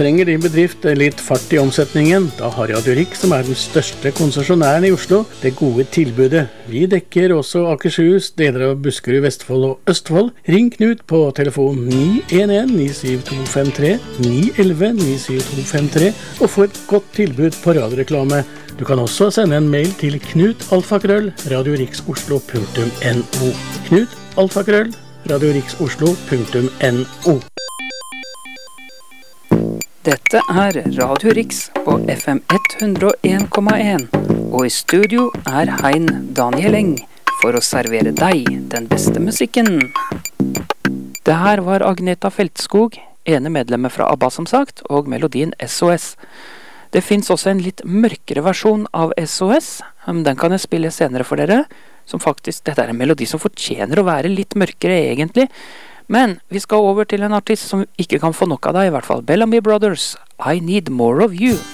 trenger din bedrift litt fart i omsetningen, da har Radio Rix, som den største konsesjonæren i Oslo, det gode tilbudet. Vi dekker også Akershus, deler av Buskerud, Vestfold og Østfold. Ring Knut på telefon 911-97253, 911-97253, og få et godt tilbud på radioreklame. Du kan også sende en mail til knut@radiorixoslo.no. knut@radiorixoslo.no. Dette Radio Rix på FM 101,1, og i studio Hein Daniel Eng for å servere deg den beste musikken. Det her var Agneta Feltskog, ene medlemmet fra ABBA som sagt, og melodien SOS. Det finns også en litt mørkere versjon av SOS, den kan jeg spille senere for dere, som faktisk, dette en melodi som fortjener å være litt mørkere egentlig. Men vi skal over til en artist som ikke kan få nok av deg, i hvert fall. Bellamy Brothers, I Need More of You.